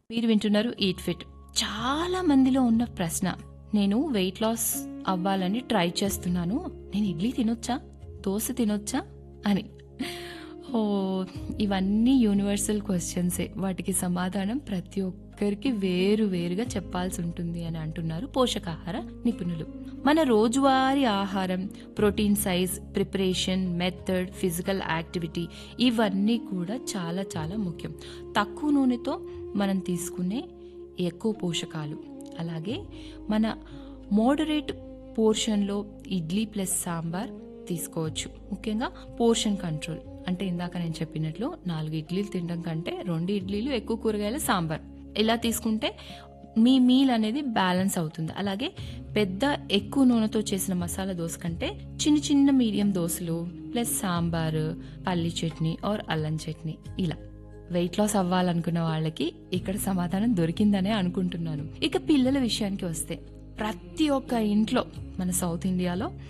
మీరు వింటున్నారు eat fit. చాలా మందిలో ఉన్న ప్రశ్న, నేను వెయిట్ లాస్ అవ్వాలని ట్రై చేస్తున్నాను, నేను ఇడ్లీ తినొచ్చా, దోశ తినొచ్చా అని. ఓ, ఇవన్నీ యూనివర్సల్ క్వశ్చన్సే. వాటికి సమాధానం ప్రతి ఒక్కరికి వేరు వేరుగా చెప్పాల్సి ఉంటుంది అని అంటున్నారు పోషకాహార నిపుణులు. మన రోజువారీ ఆహారం, protein size, preparation method, physical activity ఇవన్నీ కూడా చాలా చాలా ముఖ్యం. తక్కువ నూనెతో మనం తీసుకునే ఎక్కువ పోషకాలు, అలాగే మన మోడరేట్ పోర్షన్లో ఇడ్లీ ప్లస్ సాంబార్ తీసుకోవచ్చు. ముఖ్యంగా పోర్షన్ కంట్రోల్ అంటే ఇందాక నేను చెప్పినట్లు 4 ఇడ్లీలు తినడం కంటే 2 ఇడ్లీలు, ఎక్కువ కూరగాయల సాంబార్ ఇలా తీసుకుంటే మీ మీల్ అనేది బ్యాలెన్స్ అవుతుంది. అలాగే పెద్ద ఎక్కువ నూనెతో చేసిన మసాలా దోశ కంటే చిన్న చిన్న మీడియం దోశలు ప్లస్ సాంబార్, పల్లి చట్నీ ఆర్ అల్లం చట్నీ ఇలా. వెయిట్ లాస్ అవ్వాలనుకున్న వాళ్ళకి ఇక్కడ సమాధానం దొరికిందనే అనుకుంటున్నాను. ఇక పిల్లల విషయానికి వస్తే, ప్రతి ఒక్క ఇంట్లో మన సౌత్ ఇండియాలో